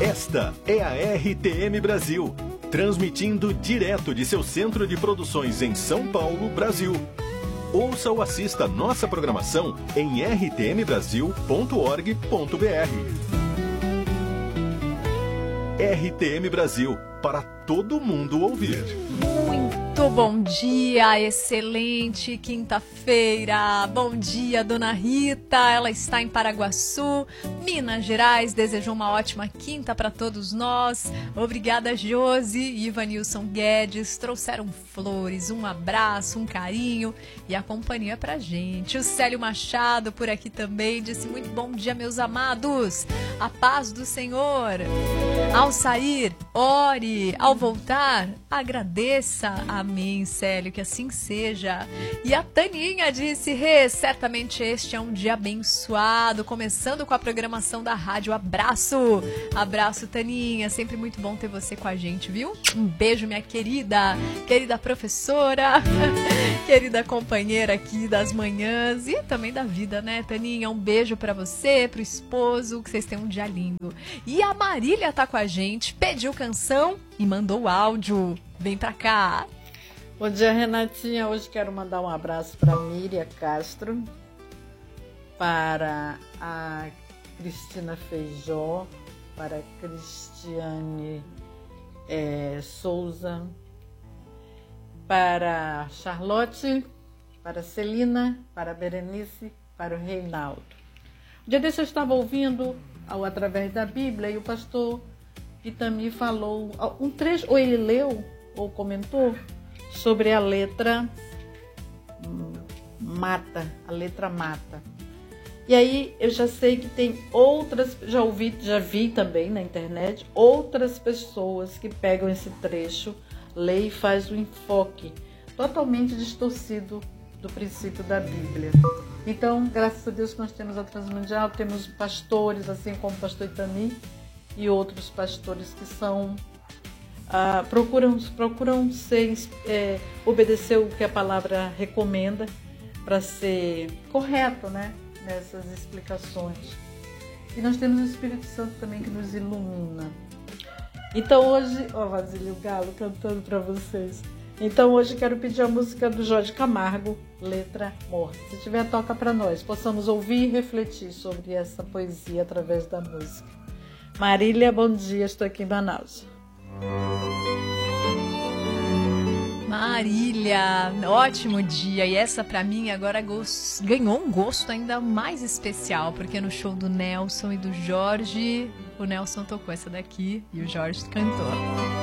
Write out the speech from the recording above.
Esta é a RTM Brasil, transmitindo direto de seu centro de produções em São Paulo, Brasil. Ouça ou assista nossa programação em rtmbrasil.org.br. RTM Brasil, para todo mundo ouvir. Muito bom dia, excelente quinta-feira. Bom dia, Dona Rita, ela está em Paraguaçu, Minas Gerais, desejou uma ótima quinta para todos nós. Obrigada, Josi e Ivanilson Guedes, trouxeram flores, um abraço, um carinho e a companhia pra gente. O Célio Machado por aqui também disse muito bom dia, meus amados, a paz do Senhor. Ao sair, ore, ao voltar, agradeça. Amém, Célio, que assim seja. E a Taninha disse, certamente este é um dia abençoado, começando com a programação da rádio. Abraço, abraço, Taninha, sempre muito bom ter você com a gente, viu? Um beijo, minha querida professora, querida companheira aqui das manhãs e também da vida, né, Taninha? Um beijo pra você, pro esposo, que vocês tenham um dia lindo. E a Marília tá com a gente, pediu canção e mandou áudio. Vem pra cá. Bom dia, Renatinha. Hoje quero mandar um abraço para Miriam Castro, para a Cristina Feijó, para a Cristiane Souza, para a Charlotte, para a Celina, para a Berenice, para o Reinaldo. Um dia desse eu estava ouvindo através da Bíblia e o pastor Itami falou um trecho, ou ele leu ou comentou sobre a letra mata, a letra mata. E aí eu já sei que tem outras, já vi também na internet, outras pessoas que pegam esse trecho, lê e faz um enfoque totalmente distorcido do princípio da Bíblia. Então, graças a Deus que nós temos a Transmundial, temos pastores, assim como o pastor Itami, e outros pastores que são procuram obedecer o que a palavra recomenda para ser correto, né, nessas explicações. E nós temos o Espírito Santo também que nos ilumina. Então hoje, Vasílio Galo cantando para vocês. Então hoje quero pedir a música do Jorge Camargo, Letra Morta. Se tiver, toca para nós, possamos ouvir e refletir sobre essa poesia através da música. Marília, bom dia, estou aqui em Manaus. Marília, ótimo dia. E essa pra mim agora ganhou um gosto ainda mais especial, porque no show do Nelson e do Jorge, o Nelson tocou essa daqui e o Jorge cantou.